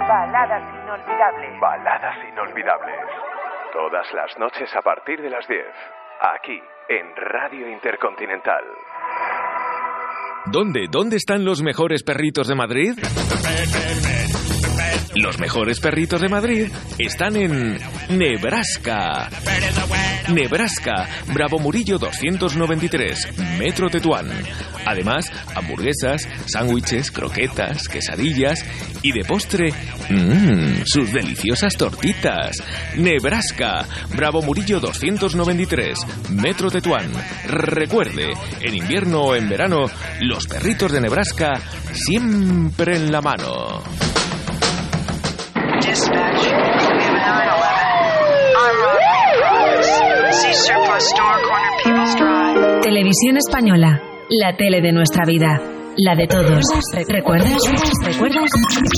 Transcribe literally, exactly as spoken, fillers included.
Baladas inolvidables. Baladas inolvidables. Todas las noches a partir de las diez. Aquí, en Radio Intercontinental. ¿Dónde? ¿Dónde están los mejores perritos de Madrid? Los mejores perritos de Madrid están en Nebraska. Nebraska, Bravo Murillo doscientos noventa y tres, Metro Tetuán. Además, hamburguesas, sándwiches, croquetas, quesadillas y de postre, mmm, sus deliciosas tortitas. Nebraska, Bravo Murillo doscientos noventa y tres, Metro Tetuán. Recuerde, en invierno o en verano, los perritos de Nebraska siempre en la mano. Dispatch, we have a nine eleven. I'm Rob. See surplus store corner People's Drive. Televisión Española, la tele de nuestra vida, la de todos. ¿Recuerdas? ¿Recuerdas?